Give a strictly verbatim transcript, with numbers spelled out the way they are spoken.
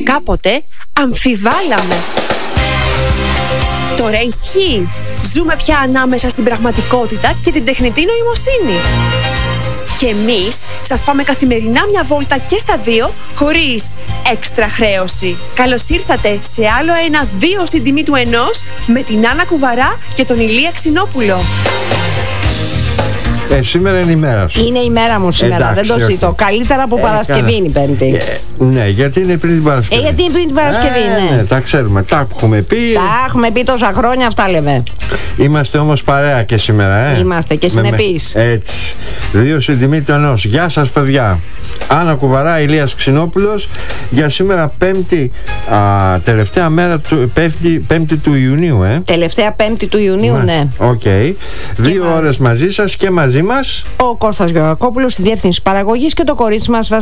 κάποτε αμφιβάλαμε. Τώρα ισχύει. Ζούμε πια ανάμεσα στην πραγματικότητα και την τεχνητή νοημοσύνη. Και εμείς σας πάμε καθημερινά μια βόλτα και στα δύο, χωρίς έξτρα χρέωση. Καλώς ήρθατε σε άλλο ένα δύο στην τιμή του ενός, με την Άννα Κουβαρά και τον Ηλία Ξινόπουλο. Ε, σήμερα είναι η μέρα σου. Είναι η μέρα μου σήμερα, Εντάξει, δεν το ζητώ. Καλύτερα από ε, Παρασκευή είναι η Πέμπτη. Ε, ναι, γιατί είναι πριν την Παρασκευή. Ε, γιατί είναι πριν την Παρασκευή, ε, ναι. ναι. Τα ξέρουμε, τα έχουμε πει. Τα έχουμε πει τόσα χρόνια, αυτά λέμε. Είμαστε όμως παρέα και σήμερα, ε. Είμαστε και συνεπείς. Έτσι. Δύο στην τιμή του ενός. Γεια σας, παιδιά. Άννα Κουβαρά, Ηλίας Ξινόπουλος. Για σήμερα Πέμπτη, α, τελευταία μέρα του, πέμπτη, πέμπτη του Ιουνίου, ε. Τελευταία Πέμπτη του Ιουνίου, Μας, ναι. Οκ. Okay. Δύο μα... ώρες μαζί σας και μαζί μας ο Κώστας Γεωργακόπουλος στη διεύθυνση παραγωγής και το κορίτσι μας